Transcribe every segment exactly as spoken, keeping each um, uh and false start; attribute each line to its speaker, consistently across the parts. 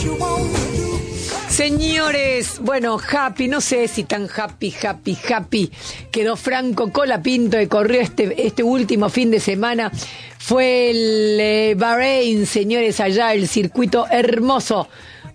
Speaker 1: Señores, bueno, happy, no sé si tan happy, happy, happy quedó Franco Colapinto que corrió este, este último fin de semana. Fue el eh, Bahrein, señores, allá el circuito hermoso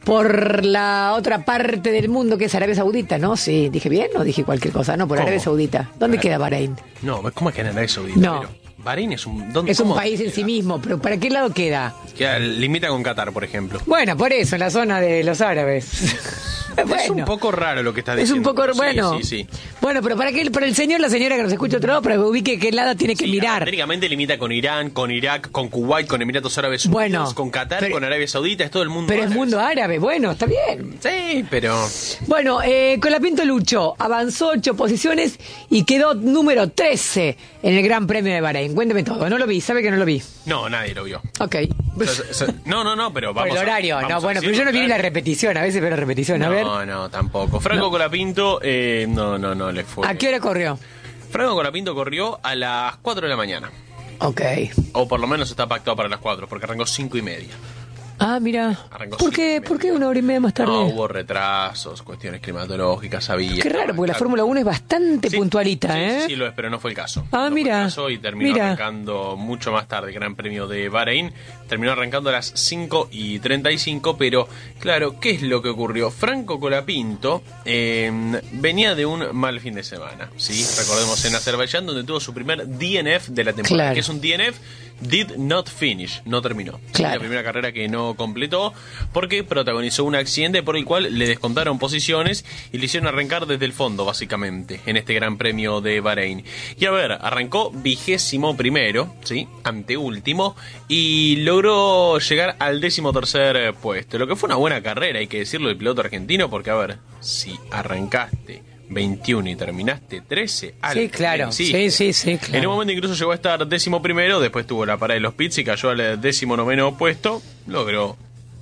Speaker 1: por la otra parte del mundo que es Arabia Saudita, ¿no? Sí, ¿dije bien o dije cualquier cosa? No, por
Speaker 2: ¿Cómo?
Speaker 1: Arabia Saudita. ¿Dónde
Speaker 2: Bahrein.
Speaker 1: queda Bahrein?
Speaker 2: No, ¿cómo es que en Arabia Saudita?
Speaker 1: No.
Speaker 2: Pero Bahrein es un... ¿dónde,
Speaker 1: Es un
Speaker 2: cómo
Speaker 1: país en
Speaker 2: queda?
Speaker 1: sí mismo, pero ¿para qué lado queda?
Speaker 2: Queda- limita con Qatar, por ejemplo.
Speaker 1: Bueno, por eso, en la zona de los árabes.
Speaker 2: Es
Speaker 1: Bueno.
Speaker 2: un poco raro lo que estás
Speaker 1: Es
Speaker 2: diciendo.
Speaker 1: un poco,
Speaker 2: pero sí,
Speaker 1: bueno.
Speaker 2: Sí, sí.
Speaker 1: Bueno, pero para que para el señor, la señora que nos escucha otro lado, para que ubique qué lado tiene que
Speaker 2: Sí,
Speaker 1: mirar.
Speaker 2: Técnicamente limita con Irán, con Irak, con Kuwait, con Emiratos Árabes Unidos,
Speaker 1: Bueno,
Speaker 2: con Qatar,
Speaker 1: pero-
Speaker 2: con Arabia Saudita, es todo el mundo
Speaker 1: Pero es
Speaker 2: árabe.
Speaker 1: mundo árabe, bueno, está bien.
Speaker 2: Sí, pero...
Speaker 1: Bueno, eh, Colapinto luchó, avanzó ocho posiciones y quedó número trece en el Gran Premio de Bahrein. Cuénteme todo, no lo vi, sabe que no lo vi.
Speaker 2: No, nadie lo vio.
Speaker 1: Ok.
Speaker 2: O sea, o sea, no, no, no, pero
Speaker 1: Por
Speaker 2: vamos
Speaker 1: el horario,
Speaker 2: a,
Speaker 1: no,
Speaker 2: vamos a
Speaker 1: bueno, pero
Speaker 2: decirlo,
Speaker 1: yo no vi la
Speaker 2: claro.
Speaker 1: repetición, a veces veo la repetición, a ver.
Speaker 2: No, no, tampoco. Franco
Speaker 1: No.
Speaker 2: Colapinto, eh, no, no, no le fue.
Speaker 1: ¿A qué hora corrió?
Speaker 2: Franco Colapinto corrió a las cuatro de la mañana.
Speaker 1: Ok.
Speaker 2: O por lo menos está pactado para las cuatro, porque arrancó cinco y media.
Speaker 1: Ah, mira.
Speaker 2: Arrancó
Speaker 1: ¿Por
Speaker 2: cinco
Speaker 1: qué,
Speaker 2: y
Speaker 1: ¿Por qué
Speaker 2: media.
Speaker 1: una hora y media más tarde?
Speaker 2: No, hubo retrasos, cuestiones climatológicas, había...
Speaker 1: Qué raro, porque la
Speaker 2: Claro.
Speaker 1: Fórmula uno es bastante
Speaker 2: Sí,
Speaker 1: puntualita,
Speaker 2: sí,
Speaker 1: ¿eh?
Speaker 2: Sí, lo es, pero no fue el caso.
Speaker 1: Ah,
Speaker 2: No fue
Speaker 1: mira,
Speaker 2: el caso y terminó
Speaker 1: mira.
Speaker 2: arrancando mucho más tarde el Gran Premio de Bahrein. Terminó arrancando a las cinco y treinta y cinco, pero claro, ¿qué es lo que ocurrió? Franco Colapinto eh, venía de un mal fin de semana, ¿sí? Recordemos en Azerbaiyán, donde tuvo su primer D N F de la temporada.
Speaker 1: Claro.
Speaker 2: ¿Qué es un D N F? Did not finish, no terminó.
Speaker 1: Claro.
Speaker 2: La primera carrera que no completó porque protagonizó un accidente por el cual le descontaron posiciones y le hicieron arrancar desde el fondo, básicamente, en este Gran Premio de Bahrein. Y a ver, arrancó vigésimo primero, ¿sí? Anteúltimo, y logró llegar al décimo tercer puesto. Lo que fue una buena carrera, hay que decirlo, del piloto argentino, porque a ver, si arrancaste veintiuno y terminaste trece.
Speaker 1: Sí, claro. Sí, sí, sí, claro.
Speaker 2: En un momento incluso llegó a estar décimo primero, después tuvo la parada de los pits y cayó al décimo noveno puesto. Logró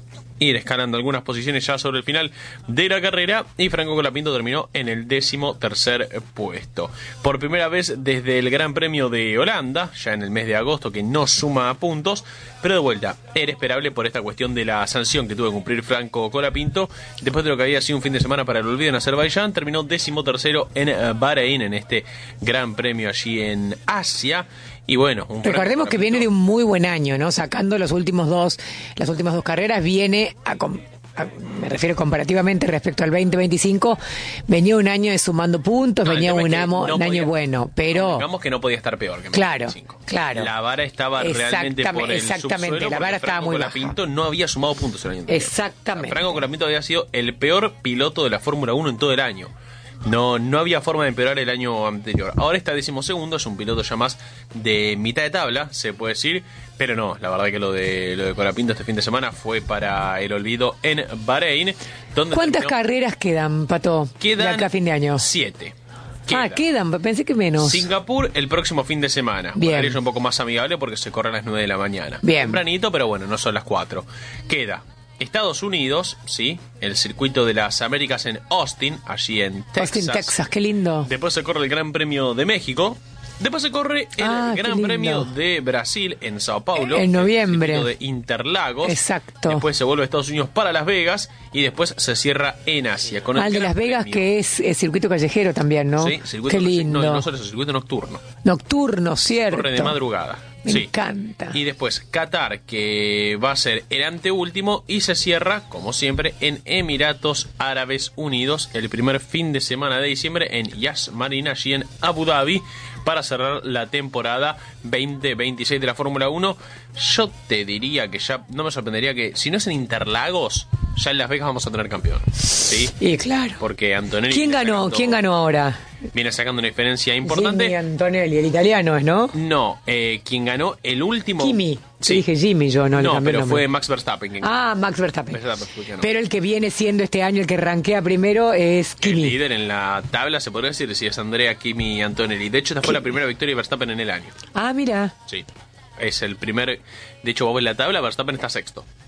Speaker 2: ir escalando algunas posiciones ya sobre el final de la carrera y Franco Colapinto terminó en el décimo tercer puesto. Por primera vez desde el Gran Premio de Holanda, ya en el mes de agosto, que no suma puntos, pero de vuelta, era esperable por esta cuestión de la sanción que tuvo que cumplir Franco Colapinto. Después de lo que había sido un fin de semana para el olvido en Azerbaiyán, terminó décimo tercero en eh, Bahrein, en este Gran Premio allí en Asia. Y bueno, un
Speaker 1: Recordemos
Speaker 2: Franco
Speaker 1: que viene de
Speaker 2: Colapinto-
Speaker 1: un muy buen año, ¿no? Sacando los últimos dos, las últimas dos carreras, viene a, com- a- me refiero comparativamente respecto al veinte veinticinco, venía un año de sumando puntos,
Speaker 2: No, el
Speaker 1: venía
Speaker 2: tema es
Speaker 1: un,
Speaker 2: que
Speaker 1: amo-
Speaker 2: no
Speaker 1: un año
Speaker 2: podía-
Speaker 1: bueno, pero
Speaker 2: Digamos que no podía estar peor que en
Speaker 1: Claro,
Speaker 2: veinticinco.
Speaker 1: claro.
Speaker 2: La vara estaba realmente
Speaker 1: Exactamente,
Speaker 2: por el
Speaker 1: exactamente,
Speaker 2: subsuelo
Speaker 1: la vara
Speaker 2: porque
Speaker 1: estaba
Speaker 2: Franco
Speaker 1: muy
Speaker 2: Colapinto no había sumado puntos el año anterior.
Speaker 1: Exactamente.
Speaker 2: Franco Colapinto había sido el peor piloto de la Fórmula uno en todo el año. No, no había forma de empeorar el año anterior. Ahora está decimosegundo, es un piloto ya más de mitad de tabla, se puede decir. Pero no, la verdad que lo de lo de Colapinto este fin de semana fue para el olvido en Bahrein. Donde
Speaker 1: ¿cuántas
Speaker 2: terminó-
Speaker 1: carreras quedan, Pato?
Speaker 2: Quedan
Speaker 1: de acá a fin de año.
Speaker 2: siete.
Speaker 1: Ah, quedan, pensé que menos.
Speaker 2: Singapur el próximo fin de semana.
Speaker 1: Bien.
Speaker 2: Horario es un poco más amigable porque se corre a las nueve de la mañana.
Speaker 1: Bien.
Speaker 2: Tempranito, pero bueno, no son las cuatro. Queda Estados Unidos, sí, el circuito de las Américas en Austin, allí en Texas.
Speaker 1: Austin, Texas, qué lindo.
Speaker 2: Después se corre el Gran Premio de México. Después se corre el
Speaker 1: Ah, qué
Speaker 2: Gran
Speaker 1: lindo.
Speaker 2: Premio de Brasil en Sao Paulo.
Speaker 1: En noviembre.
Speaker 2: El circuito de Interlagos.
Speaker 1: Exacto.
Speaker 2: Después se vuelve a Estados Unidos para Las Vegas y después se cierra en Asia. Con el
Speaker 1: Al de
Speaker 2: Gran
Speaker 1: Las Vegas,
Speaker 2: Premio.
Speaker 1: que es, eh, circuito callejero también, ¿no?
Speaker 2: Sí, circuito
Speaker 1: Qué lindo.
Speaker 2: No, y no solo eso, circuito nocturno.
Speaker 1: Nocturno, cierto.
Speaker 2: Corre de madrugada.
Speaker 1: Me
Speaker 2: Sí.
Speaker 1: encanta.
Speaker 2: Y después Qatar, que va a ser el anteúltimo, y se cierra, como siempre, en Emiratos Árabes Unidos, el primer fin de semana de diciembre en Yas Marina, allí en Abu Dhabi, para cerrar la temporada veinte veintiséis de la Fórmula uno. Yo te diría que ya, no me sorprendería que, si no es en Interlagos, ya en Las Vegas vamos a tener campeón. ¿Sí?
Speaker 1: Y claro.
Speaker 2: Porque Antonelli...
Speaker 1: ¿Quién
Speaker 2: viene
Speaker 1: ganó?
Speaker 2: sacando-
Speaker 1: ¿Quién ganó ahora?
Speaker 2: Viene sacando una diferencia importante.
Speaker 1: Jimmy Antonelli, el italiano es, ¿no?
Speaker 2: No, eh, quien ganó el último...
Speaker 1: Kimi.
Speaker 2: Sí.
Speaker 1: Dije Jimmy yo, no le
Speaker 2: No,
Speaker 1: cambié el
Speaker 2: pero
Speaker 1: nombre.
Speaker 2: fue Max Verstappen quien ganó.
Speaker 1: Ah, Max Verstappen.
Speaker 2: Verstappen fue quien ganó.
Speaker 1: Pero el que viene siendo este año el que rankea primero es
Speaker 2: El
Speaker 1: Kimi.
Speaker 2: líder en la tabla, se podría decir, si es Andrea, Kimi y Antonelli. De hecho, esta fue la primera victoria de Verstappen en el año.
Speaker 1: Ah, mira.
Speaker 2: Sí. Es el primer... De hecho, vos ves la tabla, Verstappen está sexto.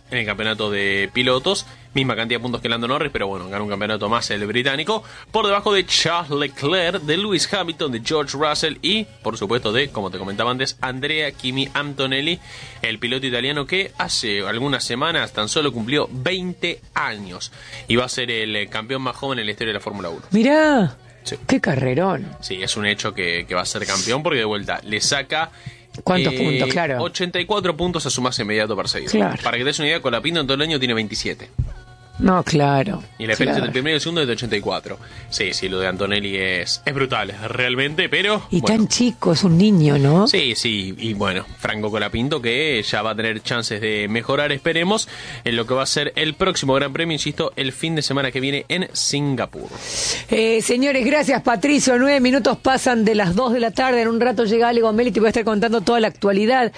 Speaker 2: en el campeonato de pilotos. Misma cantidad de puntos que Lando Norris, pero bueno, ganó un campeonato más el británico. Por debajo de Charles Leclerc, de Lewis Hamilton, de George Russell y, por supuesto, de, como te comentaba antes, Andrea Kimi Antonelli, el piloto italiano que hace algunas semanas tan solo cumplió veinte años. Y va a ser el campeón más joven en la historia de la Fórmula uno.
Speaker 1: Mirá,
Speaker 2: sí.
Speaker 1: Qué carrerón.
Speaker 2: Sí, es un hecho que, que va a ser campeón porque de vuelta le saca...
Speaker 1: ¿Cuántos
Speaker 2: eh,
Speaker 1: puntos? Claro.
Speaker 2: ochenta y cuatro puntos a su más inmediato perseguidor.
Speaker 1: Claro.
Speaker 2: Para que te des una idea, Colapinto en todo el año tiene veintisiete.
Speaker 1: No, claro.
Speaker 2: Y la diferencia
Speaker 1: claro.
Speaker 2: del primero y el segundo es de ochenta y cuatro. Sí, sí, lo de Antonelli es, es brutal, realmente, pero...
Speaker 1: Y
Speaker 2: bueno.
Speaker 1: tan chico, es un niño, ¿no?
Speaker 2: Sí, sí, y bueno, Franco Colapinto que ya va a tener chances de mejorar, esperemos, en lo que va a ser el próximo Gran Premio, insisto, el fin de semana que viene en Singapur.
Speaker 1: Eh, señores, gracias Patricio. Nueve minutos pasan de las dos de la tarde. En un rato llega Ale Gomel y te voy a estar contando toda la actualidad.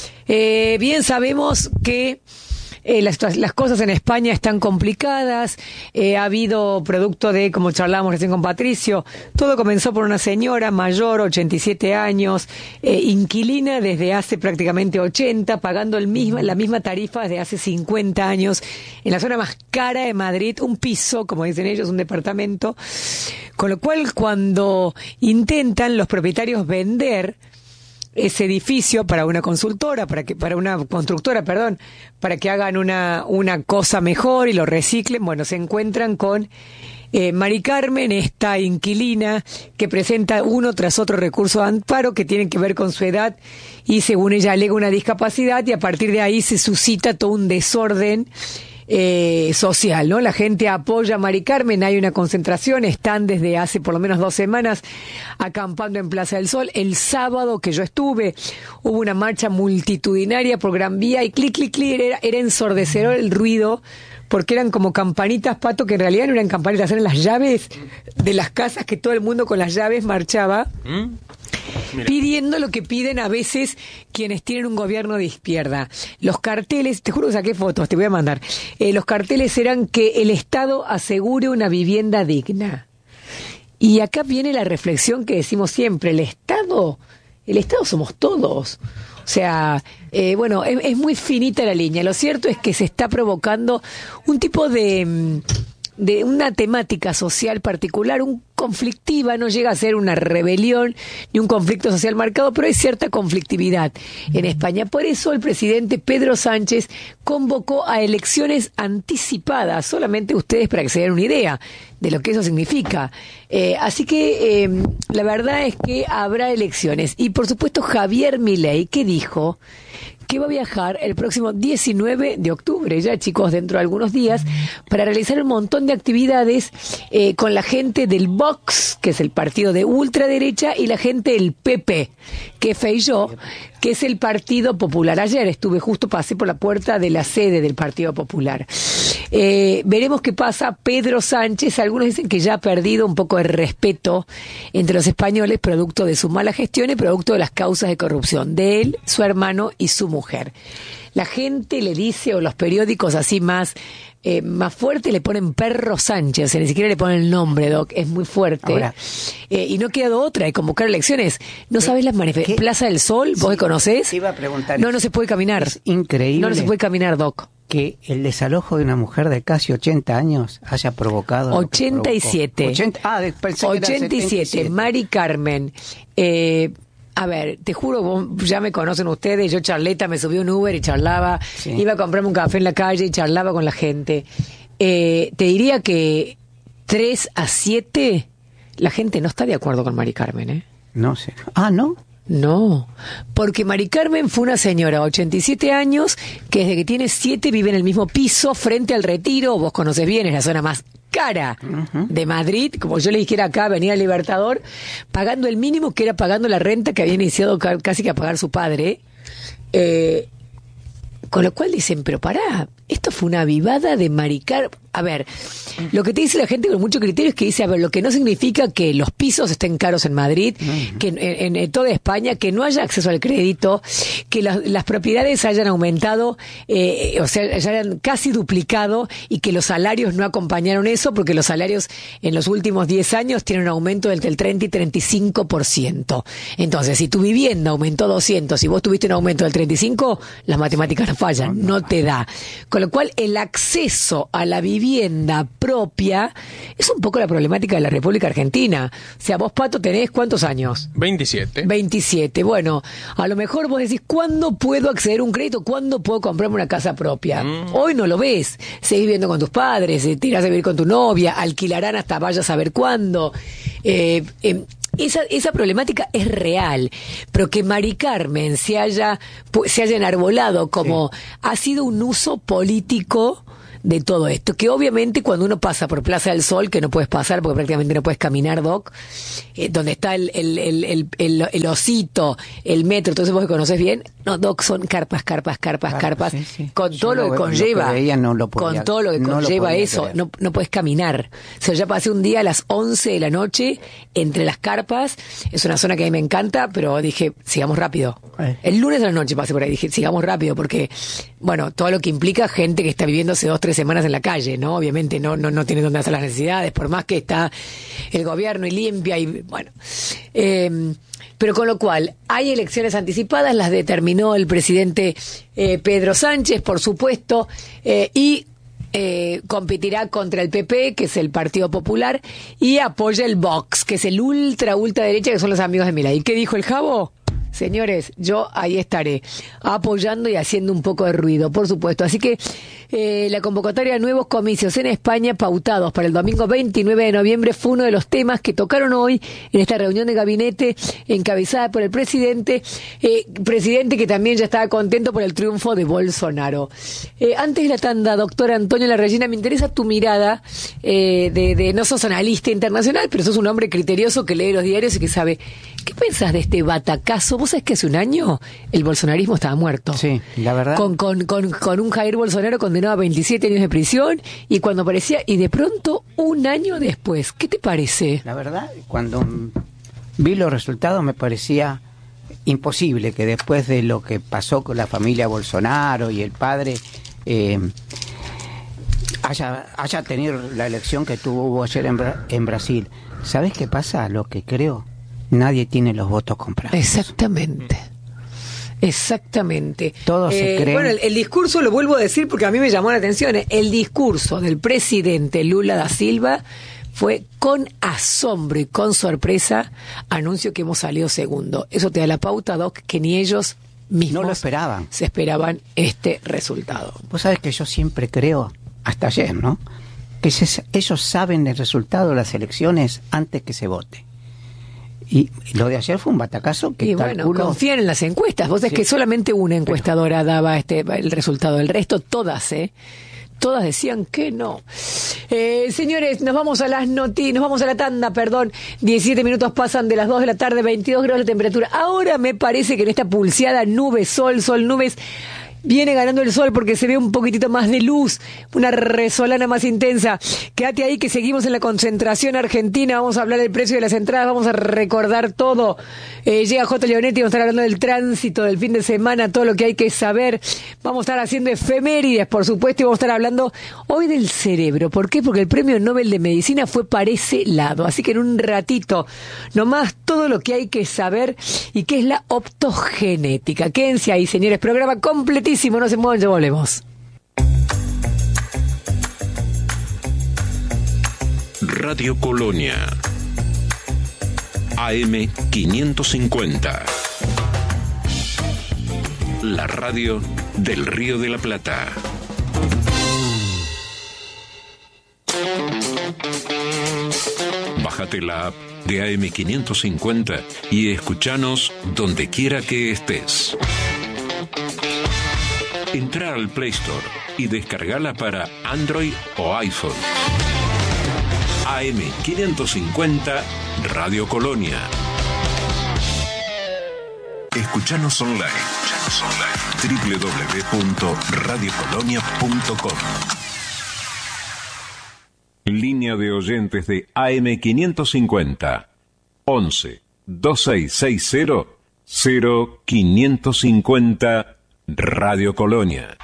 Speaker 1: Eh, bien sabemos que... Eh, las, las cosas en España están complicadas, eh, ha habido producto de, como charlábamos recién con Patricio, todo comenzó por una señora mayor, ochenta y siete años, eh, inquilina desde hace prácticamente ochenta, pagando el misma, la misma tarifa desde hace cincuenta años, en la zona más cara de Madrid, un piso, como dicen ellos, un departamento, con lo cual cuando intentan los propietarios vender ese edificio para una consultora, para que para una constructora, perdón, para que hagan una una cosa mejor y lo reciclen, bueno, se encuentran con eh, Mari Carmen, esta inquilina que presenta uno tras otro recurso de amparo que tienen que ver con su edad y según ella alega una discapacidad y a partir de ahí se suscita todo un desorden Eh, social, ¿no? La gente apoya a Mari Carmen, hay una concentración, están desde hace por lo menos dos semanas acampando en Plaza del Sol. El sábado que yo estuve hubo una marcha multitudinaria por Gran Vía y clic, clic, clic, era, era ensordecedor el ruido porque eran como campanitas, Pato, que en realidad no eran campanitas, eran las llaves de las casas que todo el mundo con las llaves marchaba. ¿Mm? Mira. Pidiendo lo que piden a veces quienes tienen un gobierno de izquierda. Los carteles, te juro que saqué fotos, te voy a mandar. Eh, los carteles eran que el Estado asegure una vivienda digna. Y acá viene la reflexión que decimos siempre, el Estado, el Estado somos todos. O sea, eh, bueno, es, es muy finita la línea. Lo cierto es que se está provocando un tipo de... de una temática social particular, un conflictiva, no llega a ser una rebelión ni un conflicto social marcado, pero hay cierta conflictividad en España. Por eso el presidente Pedro Sánchez convocó a elecciones anticipadas, solamente ustedes para que se den una idea de lo que eso significa. Eh, así que eh, la verdad es que habrá elecciones. Y por supuesto Javier Milei, que dijo que va a viajar el próximo diecinueve de octubre, ya chicos, dentro de algunos días, para realizar un montón de actividades eh, con la gente del Vox, que es el partido de ultraderecha, y la gente del P P, que es Feijóo, que es el Partido Popular. Ayer estuve justo, pasé por la puerta de la sede del Partido Popular. Eh, veremos qué pasa. Pedro Sánchez, algunos dicen que ya ha perdido un poco el respeto entre los españoles, producto de su mala gestión y producto de las causas de corrupción de él, su hermano y su mujer. La gente le dice, o los periódicos así más eh, más fuerte, le ponen Perro Sánchez, o sea, ni siquiera le ponen el nombre, Doc, es muy fuerte. Ahora, eh, y no queda otra de convocar elecciones. ¿No sabes las manifestaciones? Plaza del Sol, ¿vos sí, conocés?
Speaker 3: Te iba a preguntar.
Speaker 1: No, no se puede caminar.
Speaker 3: Es increíble.
Speaker 1: No, no se puede caminar, Doc.
Speaker 3: Que el desalojo de una mujer de casi ochenta años haya provocado...
Speaker 1: ochenta y siete.
Speaker 3: ochenta, ah, pensé que era
Speaker 1: ochenta y siete. setenta y siete. Mari Carmen. Eh... A ver, te juro, vos ya me conocen ustedes, yo charleta, me subí un Uber y charlaba, sí. Iba a comprarme un café en la calle y charlaba con la gente. Eh, te diría que tres a siete, la gente no está de acuerdo con Mari Carmen, ¿eh?
Speaker 3: No sé. Ah, ¿no?
Speaker 1: No, porque Mari Carmen fue una señora de ochenta y siete años que desde que tiene siete vive en el mismo piso frente al Retiro, vos conocés bien, es la zona más cara uh-huh. de Madrid, como yo le dijera acá, Avenida Libertador, pagando el mínimo que era pagando la renta que había iniciado casi que a pagar su padre. Eh, con lo cual dicen, pero pará, esto fue una avivada de Mari Carmen. A ver, lo que te dice la gente con mucho criterio es que dice, a ver, lo que no significa que los pisos estén caros en Madrid, uh-huh. que en, en, en toda España, que no haya acceso al crédito, que las, las propiedades hayan aumentado, eh, o sea, ya hayan casi duplicado y que los salarios no acompañaron eso, porque los salarios en los últimos diez años tienen un aumento entre el treinta y treinta y cinco por ciento. Entonces, si tu vivienda aumentó doscientos y vos tuviste un aumento del treinta y cinco, las matemáticas no fallan, no te da. Con lo cual el acceso a la vivienda propia es un poco la problemática de la República Argentina. O sea, vos, Pato, tenés ¿cuántos años?
Speaker 2: veintisiete.
Speaker 1: veintisiete. Bueno, a lo mejor vos decís, ¿cuándo puedo acceder a un crédito? ¿Cuándo puedo comprarme una casa propia? Mm. Hoy no lo ves. Seguís viviendo con tus padres, te irás a vivir con tu novia, alquilarán hasta vayas a ver cuándo. Eh, eh, Esa, esa problemática es real, pero que Mari Carmen se haya, se haya enarbolado como sí. ha sido un uso político de todo esto, que obviamente cuando uno pasa por Plaza del Sol, que no puedes pasar porque prácticamente no puedes caminar, Doc, eh, donde está el, el, el, el, el, el osito, el metro, entonces vos que conocés bien, no, Doc, son carpas, carpas, carpas, carpas, sí, sí. con todo lo, lo que conlleva,
Speaker 3: lo que no lo podía,
Speaker 1: con todo lo que no conlleva lo eso, no, no puedes caminar. O sea, ya pasé un día a las once de la noche entre las carpas, es una zona que a mí me encanta, pero dije, sigamos rápido. Eh. El lunes a la noche pasé por ahí, dije, sigamos rápido, porque, bueno, todo lo que implica gente que está viviendo hace dos, tres semanas en la calle, ¿no? Obviamente no, no, no tiene dónde hacer las necesidades, por más que está el gobierno y limpia y, bueno... Eh, Pero con lo cual, hay elecciones anticipadas, las determinó el presidente eh, Pedro Sánchez, por supuesto, eh, y eh, competirá contra el P P, que es el Partido Popular, y apoya el Vox, que es el ultra, ultra derecha, que son los amigos de Milei. ¿Qué dijo el Jabo? Señores, yo ahí estaré, apoyando y haciendo un poco de ruido, por supuesto. Así que eh, la convocatoria de nuevos comicios en España pautados para el domingo veintinueve de noviembre fue uno de los temas que tocaron hoy en esta reunión de gabinete encabezada por el presidente, eh, presidente que también ya estaba contento por el triunfo de Bolsonaro. Eh, antes de la tanda, doctora Antonio Larrañaga, me interesa tu mirada eh, de, de, no sos analista internacional, pero sos un hombre criterioso que lee los diarios y que sabe. ¿Qué pensás de este batacazo? ¿Vos sabés que hace un año el bolsonarismo estaba muerto?
Speaker 3: Sí, la verdad.
Speaker 1: Con, con, con, con un Jair Bolsonaro condenado a veintisiete años de prisión y cuando aparecía, y de pronto un año después. ¿Qué te parece?
Speaker 3: La verdad, cuando vi los resultados me parecía imposible que después de lo que pasó con la familia Bolsonaro y el padre eh, haya, haya tenido la elección que tuvo ayer en, Bra- en Brasil. ¿Sabés qué pasa? Lo que creo... Nadie tiene los votos comprados.
Speaker 1: Exactamente. Exactamente.
Speaker 3: Todos eh, se creen.
Speaker 1: Bueno, el, el discurso, lo vuelvo a decir porque a mí me llamó la atención, ¿eh? El discurso del presidente Lula da Silva fue con asombro y con sorpresa, anuncio que hemos salido segundo. Eso te da la pauta, Doc, que ni ellos mismos
Speaker 3: no lo esperaban.
Speaker 1: Se esperaban este resultado.
Speaker 3: Vos sabés que yo siempre creo, hasta ayer, ¿no?, que se, ellos saben el resultado de las elecciones antes que se vote. Y lo de ayer fue un batacazo que
Speaker 1: y bueno, calculo... confían en las encuestas. Vos sí. Es que solamente una encuestadora Pero... daba este el resultado. El resto, todas, ¿eh? Todas decían que no. Eh, señores, nos vamos a las noticias, nos vamos a la tanda, perdón. diecisiete minutos pasan de las dos de la tarde, veintidós grados de temperatura. Ahora me parece que en esta pulseada nube, sol, sol, nubes... Viene ganando el sol porque se ve un poquitito más de luz, una resolana más intensa. Quédate ahí que seguimos en la concentración argentina. Vamos a hablar del precio de las entradas, vamos a recordar todo. Eh, llega J. Leonetti, vamos a estar hablando del tránsito, del fin de semana, todo lo que hay que saber. Vamos a estar haciendo efemérides, por supuesto, y vamos a estar hablando hoy del cerebro. ¿Por qué? Porque el premio Nobel de Medicina fue para ese lado. Así que en un ratito, nomás todo lo que hay que saber y qué es la optogenética. Quédense ahí, señores. Programa completito. No se muevan, ya volvemos.
Speaker 4: Radio Colonia A M quinientos cincuenta, la radio del Río de la Plata. Bájate la app de A M quinientos cincuenta y escuchanos donde quiera que estés. Entra al Play Store y descargala para Android o iPhone. A M quinientos cincuenta Radio Colonia. Escuchanos online. doble u doble u doble u punto radio colonia punto com. Línea de oyentes de A M quinientos cincuenta. once, veintiséis sesenta, cero quinientos cincuenta Radio Colonia.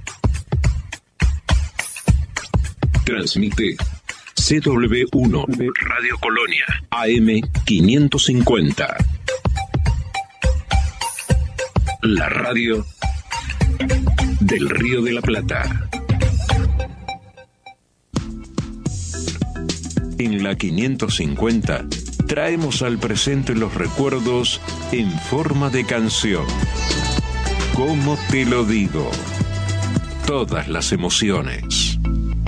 Speaker 4: Transmite C W uno Radio Colonia A M quinientos cincuenta. La radio del Río de la Plata. En la quinientos cincuenta traemos al presente los recuerdos en forma de canción. ¿Cómo te lo digo? Todas las emociones.